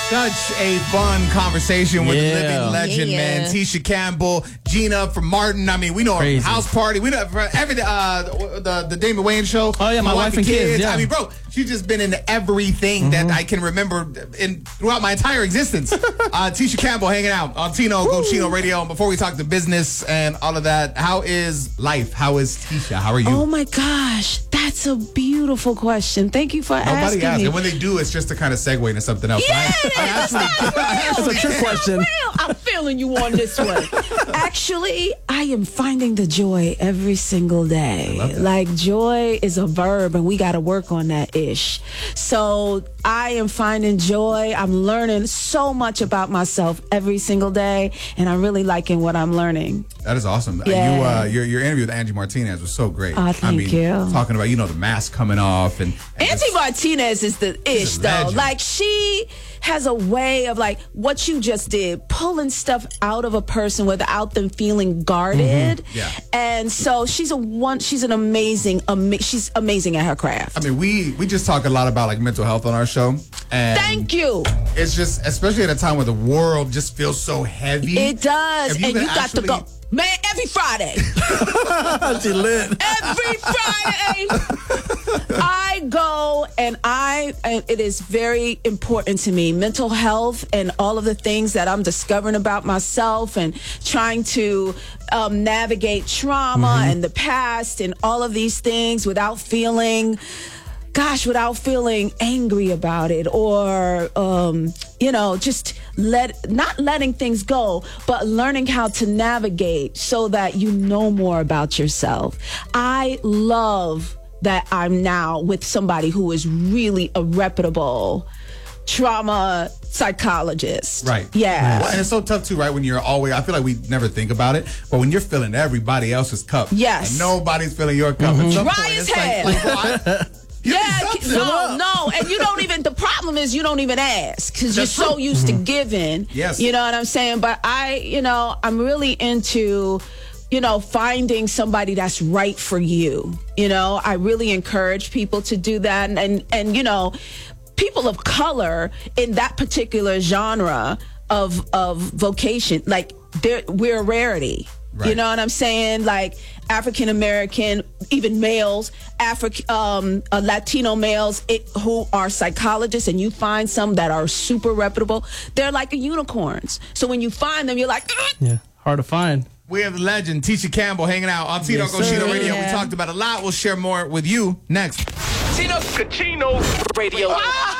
Such a fun conversation with the living legend, man. Tisha Campbell, Gina from Martin. I mean, we know her from House Party. We know her from everything. The Damon Wayans show. Oh, yeah, my wife and kids. Yeah. I mean, bro, she's just been in everything that I can remember throughout my entire existence. Tisha Campbell hanging out on Tino Go Chino Radio. And before we talk to business and all of that, how is life? How is Tisha? How are you? Oh, my gosh. That's a beautiful question. Thank you for asking asks. me. And when they do, it's just to kind of segue into something else. Yeah, That's a trick question. I'm feeling you on this one. Actually, I am finding the joy every single day. Like, joy is a verb, and we got to work on that ish. So I am finding joy. I'm learning so much about myself every single day, and I'm really liking what I'm learning. That is awesome. Yeah. Your interview with Angie Martinez was so great. Oh, thank you. Talking about, the mask coming off. And Angie Martinez is the ish, though. Legend. Like, she has a way of, like, what you just did, pulling stuff out of a person without them feeling guarded. Yeah. And so she's amazing at her craft. I mean, we just talk a lot about, like, mental health on our show. And Thank you. It's just, especially at a time where the world just feels so heavy. It does. If And could you got to go. Man, every Friday. She lit. Every Friday. I go and it is very important to me. Mental health and all of the things that I'm discovering about myself and trying to navigate trauma and the past and all of these things without feeling angry about it or, just not letting things go, but learning how to navigate so that you know more about yourself. I love that I'm now with somebody who is really a reputable trauma psychologist. Right. Yeah. Well, and it's so tough too, right? When you're always, I feel like we never think about it, but when you're filling everybody else's cup, yes, and nobody's filling your cup. At some dry point, as it's hell. No, and you don't even, the problem is you don't even ask because you're so used to giving. Yes. You know what I'm saying? But I'm really into, finding somebody that's right for you. I really encourage people to do that. And people of color in that particular genre of vocation, like we're a rarity. Right. You know what I'm saying? Like African American, even males, Latino males who are psychologists, and you find some that are super reputable. They're like unicorns. So when you find them, you're like, hard to find. We have the legend Tisha Campbell hanging out on Tino Go Chino Radio. We talked about a lot. We'll share more with you next. Tino Go Chino Radio.